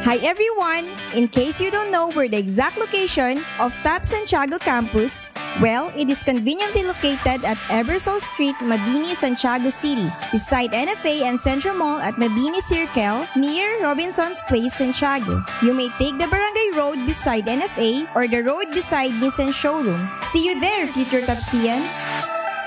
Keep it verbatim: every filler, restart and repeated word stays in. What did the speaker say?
Hi everyone! In case you don't know where the exact location of TAP Santiago campus, well, it is conveniently located at Ebersol Street, Mabini, Santiago City, beside N F A and Central Mall at Mabini Circle, near Robinson's Place, Santiago. You may take the Barangay Road beside N F A or the road beside Nissan Showroom. See you there, future Tapsians!